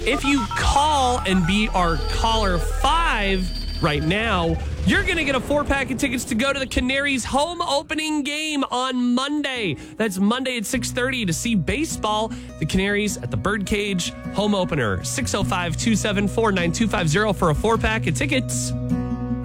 If you call and be our caller 5 right now, you're going to get a 4-pack of tickets to go to the Canaries home opening game on Monday. That's Monday at 6:30 to see baseball. The Canaries at the Birdcage home opener. 605-274-9250 for a 4-pack of tickets.